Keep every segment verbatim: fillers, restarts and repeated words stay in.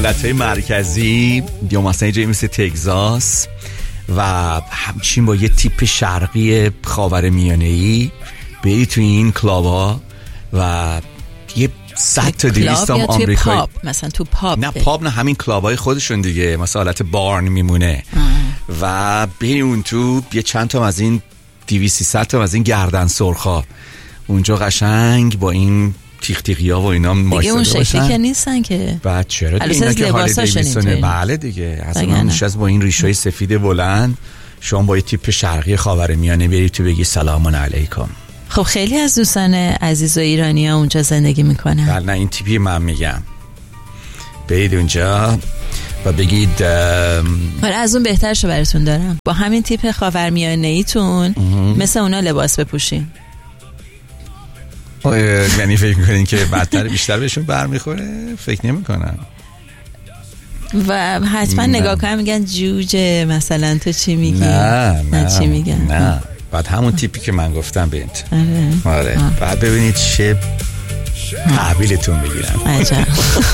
ایالت‌های مرکزی یا مثلا جایی مثل تگزاس و همچین با یه تیپ شرقی خاورمیانه‌ای بری تو این کلابا و یه صد تا دویست هم آمریکایی پاپ. مثلا تو پاپ نه پاپ نه همین کلابای خودشون دیگه مثلا حالت بارن میمونه آه. و بری اون تو یه چند تا از این دویست سیصد تا از این گردن سرخا اونجا قشنگ با این تیخ تیخیا و اینا دیگه اون شکلی که نیستن که بعد چرا دیگه اینا که حال دیویسونه بله دیگه از اون نشست با این ریشای سفید بلند شما با یه تیپ شرقی خاورمیانه بری تو بگی سلام علیکم. خب خیلی از دوستان عزیز و ایرانی ها اونجا زندگی میکنن. بله نه این تیپی من میگم برید اونجا و بگید آره از اون بهتر شو براتون دارم با همین تیپ خاورمیانه ایتون مثل اونا لباس بپوشین. یعنی فکر میکنین که بدتر بیشتر بهشون برمیخوره؟ فکر نمیکنم. و حتما نگاه کنم میگن جوجه مثلا تو چی میگی؟ نه نه, نه چی میگن؟ نه بعد همون تیپی که من گفتم بینت آره آره بعد ببینید چه تحویلتون بگیرم. عجب.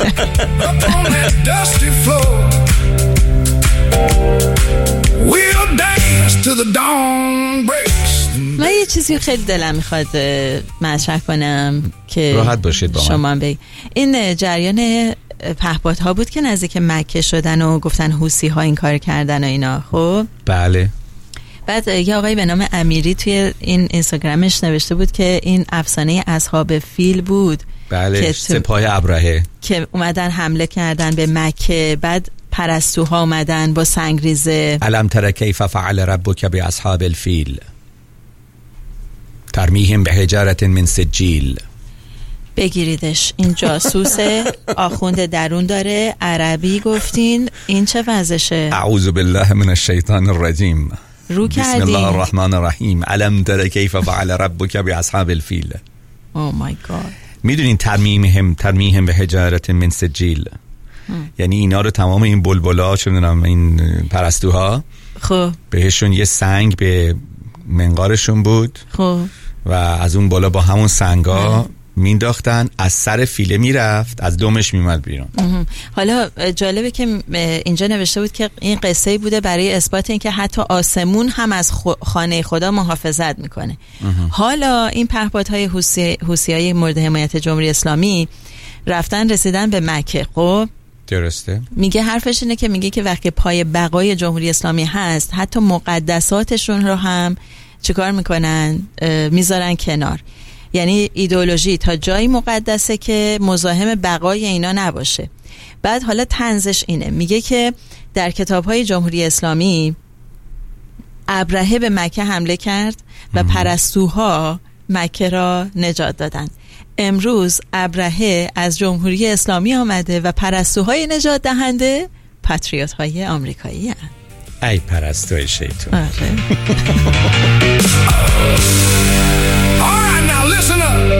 من یه چیزی خیلی دلم میخواد مطرح کنم که راحت باشید با من. شما بگید این جریان پهپادها بود که نزدیک مکه شدن و گفتن حوثی ها این کار کردن و اینا. خب بله بعد یه آقایی به نام امیری توی این اینستاگرامش نوشته بود که این افسانه اصحاب فیل بود. بله که سپاه ابرهه که اومدن حمله کردن به مکه بعد پرستوها اومدن با سنگریزه. الم تر کیف فعل ربک باصحاب الفیل ترمیهم به حجارت من سجیل. بگیریدش این جاسوسه آخوند درون داره عربی گفتین این چه وضعشه؟ اعوذ بالله من الشیطان الرجیم رو بسم کردین. الله الرحمن الرحیم الم تر کیف فعل ربک باصحاب الفیل. او مای گاد. میدونین ترمیهم ترمیهم به حجارت من سجیل یعنی اینا رو تمام این بلبلا چه میدونم این پرستوها خب بهشون یه سنگ به منقارشون بود خب و از اون بالا با همون سنگا مینداختن از سر فیله میرفت از دمش میمد بیرون. حالا جالبه که اینجا نوشته بود که این قصه بوده برای اثبات اینکه حتی آسمون هم از خانه خدا محافظت میکنه. حالا این پهپادهای حوثی حوثیای مورد حمایت جمهوری اسلامی رفتن رسیدن به مکه. خب درسته میگه حرفش اینه که میگه که وقتی پای بقای جمهوری اسلامی هست حتی مقدساتشون رو هم چیکار میکنن؟ میذارن کنار. یعنی ایدئولوژی تا جایی مقدسه که مزاحم بقای اینا نباشه. بعد حالا طنزش اینه میگه که در کتاب‌های جمهوری اسلامی ابرهه به مکه حمله کرد و پرستوها مکه را نجات دادند. امروز ابرهه از جمهوری اسلامی آمده و پرستوهای نجات دهنده پاتریوت‌های آمریکایی هستند. ای پرستوی شیطان. آره.